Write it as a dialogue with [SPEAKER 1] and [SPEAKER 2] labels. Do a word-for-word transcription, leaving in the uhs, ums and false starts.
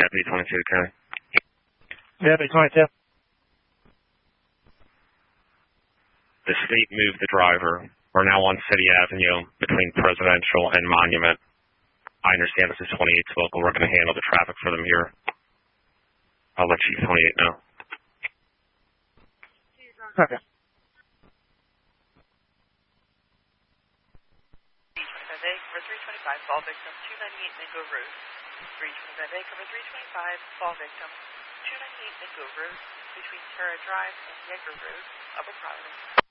[SPEAKER 1] Deputy twenty-two, County.
[SPEAKER 2] Deputy twenty-two.
[SPEAKER 1] The state moved the driver. We're now on City Avenue between Presidential and Monument. I understand this is twenty-eight's local. We're going to handle the traffic for them here. I'll let Chief twenty-eight know.
[SPEAKER 2] Okay.
[SPEAKER 3] three twenty-five A, cover three twenty-five, fall victim, two ninety-eight Mingo Road. three twenty-five A, cover three twenty-five, fall victim, two ninety-eight Mingo Road, between Terra Drive and Yeager Road, Upper Providence.